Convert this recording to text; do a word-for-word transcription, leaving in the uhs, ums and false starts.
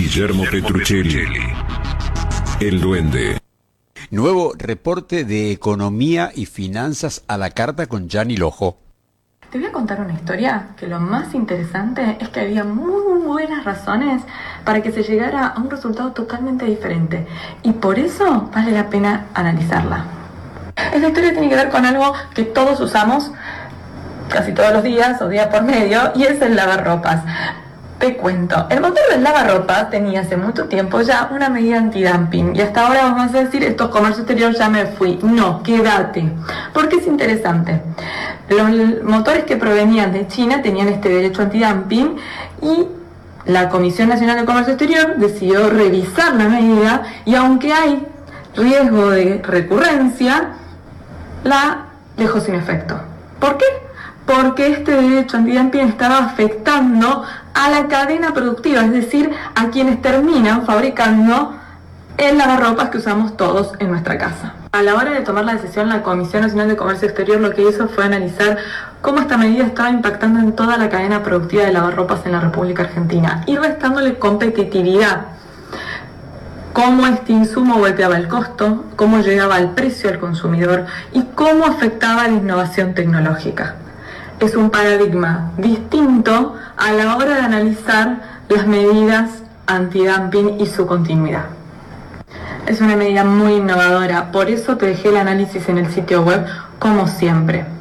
Guillermo Petruccelli, el Duende. Nuevo reporte de economía y finanzas a la carta con Gianni Lojo. Te voy a contar una historia que lo más interesante es que había muy buenas razones para que se llegara a un resultado totalmente diferente. Y por eso vale la pena analizarla. Esta historia tiene que ver con algo que todos usamos casi todos los días o día por medio, y es el lavarropas. Te cuento, el motor del lavarropas tenía hace mucho tiempo ya una medida antidumping, y hasta ahora vamos a decir, esto es comercio exterior, ya me fui. No, quédate, porque es interesante. Los motores que provenían de China tenían este derecho antidumping, y la Comisión Nacional de Comercio Exterior decidió revisar la medida, y aunque hay riesgo de recurrencia, la dejó sin efecto. ¿Por qué? Porque este derecho antidumping estaba afectando a la cadena productiva, es decir, a quienes terminan fabricando el lavarropas que usamos todos en nuestra casa. A la hora de tomar la decisión, la Comisión Nacional de Comercio Exterior lo que hizo fue analizar cómo esta medida estaba impactando en toda la cadena productiva de lavarropas en la República Argentina y restándole competitividad. Cómo este insumo golpeaba el costo, cómo llegaba al precio al consumidor y cómo afectaba a la innovación tecnológica. Es un paradigma distinto a la hora de analizar las medidas antidumping y su continuidad. Es una medida muy innovadora, por eso te dejé el análisis en el sitio web como siempre.